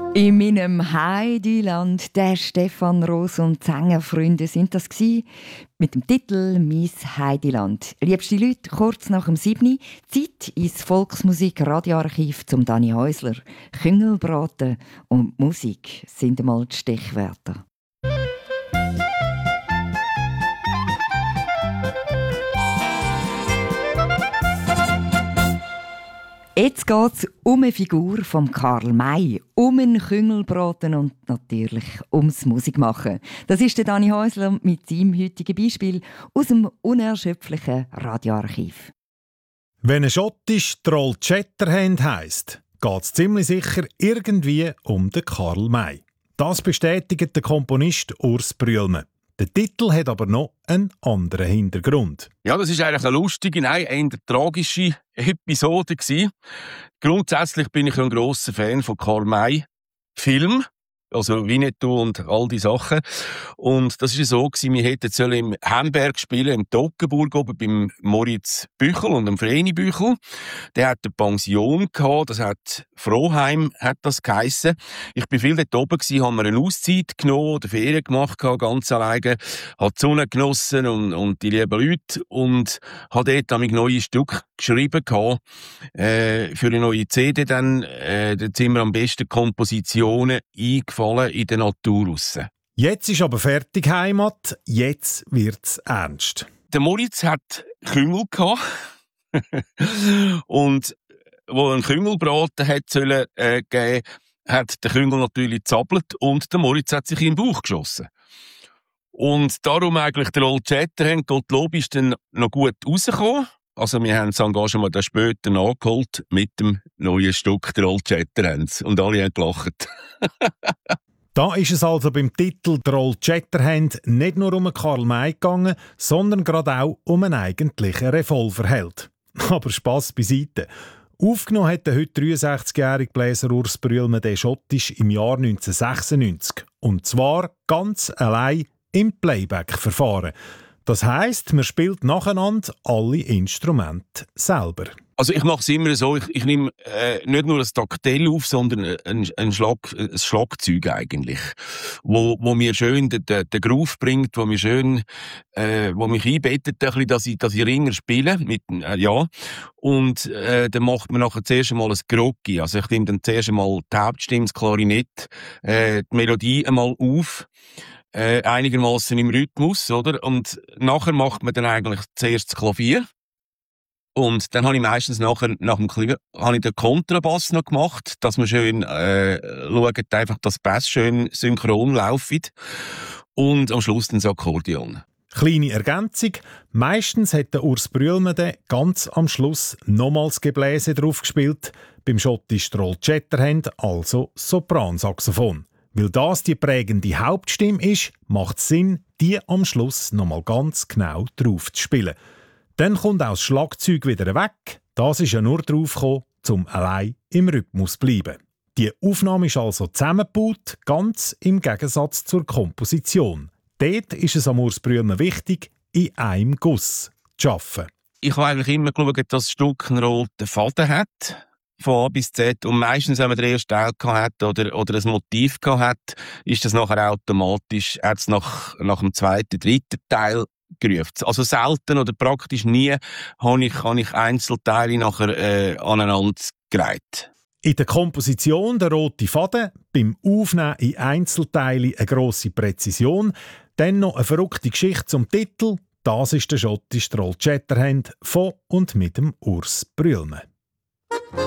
In meinem Heidiland, der Stefan Ros und Sängerfreunde sind das gsi, mit dem Titel «Mies Heidiland». Liebste Leute, kurz nach dem 7. Zeit ins Volksmusik-Radioarchiv zum Dani Häusler. Küngelbraten und Musik sind einmal die Stichwörter. Jetzt geht es um eine Figur von Karl May, um einen Küngelbraten und natürlich ums Musikmachen. Das ist der Dani Häusler mit seinem heutigen Beispiel aus dem unerschöpflichen Radioarchiv. Wenn ein schottisch Troll Shatterhand heisst, geht es ziemlich sicher irgendwie um den Karl May. Das bestätigt der Komponist Urs Brühlmann. Der Titel hat aber noch einen anderen Hintergrund. Ja, das ist eigentlich eine lustige, nein, eine tragische Episode gewesen. Grundsätzlich bin ich ein grosser Fan von Karl May Film. Also Winnetou und all die Sachen. Und das war so, wir hätten im Hamberg spielen, im Toggenburg oben beim Moritz Büchel und dem Vreni Büchel. Der hat eine Pension gehabt, das hat Froheim, hat das geheissen. Ich bin viel dort oben gewesen, haben wir eine Auszeit genommen, oder Ferien gemacht, ganz alleine, hat die Sonne genossen und die lieben Leute und hat dort ein neues Stück geschrieben gehabt, für eine neue CD dann, da sind mir am besten Kompositionen eingefallen in der Natur raus. Jetzt ist aber fertig Heimat, jetzt wird's ernst. Der Moritz hat Küngel gehabt. Und wo ein Küngelbraten sollen geben, hat der Küngel natürlich zappelt und der Moritz hat sich in den Bauch geschossen. Und darum eigentlich der Old Shatterhand, Gottlob, ist dann noch gut rausgekommen. Also wir haben das Engagement dann später nachgeholt mit dem neuen Stück der Old Shatterhands. Und alle haben gelacht. Da ist es also beim Titel «Der Old Shatterhand» nicht nur um Karl May gegangen, sondern gerade auch um einen eigentlichen Revolverheld. Aber Spass beiseite. Aufgenommen hat der heute 63-jährige Bläser Urs Brühlmann den Schottisch im Jahr 1996. Und zwar ganz allein im Playback-Verfahren. Das heisst, man spielt nacheinander alle Instrumente selber. Also ich mache es immer so, ich nehme nicht nur ein Taktell auf, sondern ein Schlagzeug eigentlich, wo mir schön den Groove bringt, wo mich schön, wo mich einbettet, ein bisschen, dass ich Ringer spiele, ja. Und dann macht man nachher zuerst einmal ein Grocki, also ich nehme dann zuerst einmal die Hauptstimme, das Klarinett, die Melodie einmal auf. Einigermaßen im Rhythmus, oder? Und nachher macht man dann eigentlich zuerst das Klavier. Und dann habe ich meistens nach dem Klavier den Kontrabass noch gemacht, dass man schön schaut, einfach, dass Bass schön synchron läuft. Und am Schluss dann das Akkordeon. Kleine Ergänzung. Meistens hat der Urs Brühlmann ganz am Schluss nochmals Gebläse drauf gespielt, beim schottisch Troll Shatterhand, also Sopransaxophon. Weil das die prägende Hauptstimme ist, macht es Sinn, die am Schluss nochmal ganz genau drauf zu spielen. Dann kommt auch das Schlagzeug wieder weg. Das ist ja nur drauf gekommen, um allein im Rhythmus zu bleiben. Die Aufnahme ist also zusammengebaut, ganz im Gegensatz zur Komposition. Dort ist es am Urs Brühlmann wichtig, in einem Guss zu arbeiten. Ich habe eigentlich immer geschaut, dass das Stück einen roten Faden hat. Von A bis Z. Und meistens, wenn man den ersten Teil hat oder ein Motiv hat, ist das nachher automatisch nach dem zweiten, dritten Teil gerufen. Also selten oder praktisch nie habe ich Einzelteile nachher aneinander gereiht. In der Komposition der rote Faden, beim Aufnehmen in Einzelteile eine grosse Präzision, dann noch eine verrückte Geschichte zum Titel. Das ist der schottische Troll Shatterhand von und mit dem Urs Brühlmann.